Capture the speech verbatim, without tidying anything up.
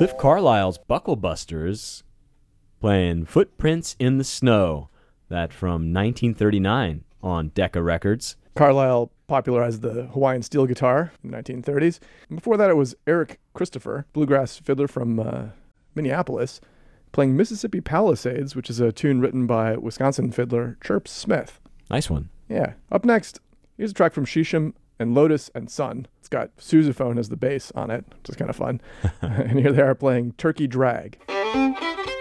Cliff Carlisle's Buckle Busters playing Footprints in the Snow. That from nineteen thirty-nine on Decca Records. Carlisle popularized the Hawaiian steel guitar in the nineteen thirties. Before that, it was Eric Christopher, bluegrass fiddler from uh, Minneapolis, playing Mississippi Palisades, which is a tune written by Wisconsin fiddler Chirp Smith. Nice one. Yeah. Up next, here's a track from Shisham and Lotus and Son. It's got sousaphone as the bass on it, which is kind of fun. And here they are playing Turkey Drag.